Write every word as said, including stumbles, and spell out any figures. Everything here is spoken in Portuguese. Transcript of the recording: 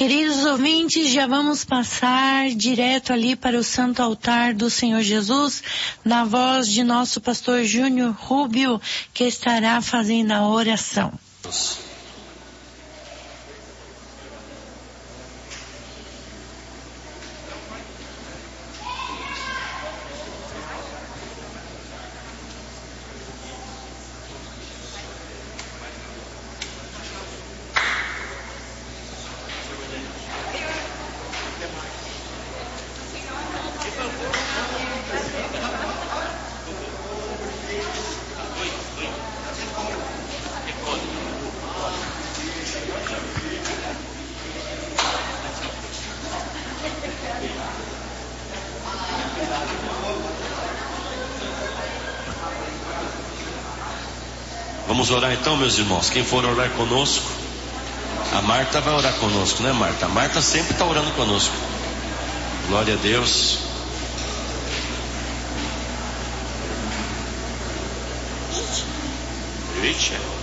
Queridos ouvintes, já vamos passar direto ali para o Santo Altar do Senhor Jesus, na voz de nosso pastor Júnior Rubio, que estará fazendo a oração. Vamos orar então, meus irmãos. Quem for orar conosco, a Marta vai orar conosco, né, Marta? A Marta sempre está orando conosco. Glória a Deus. Ixi.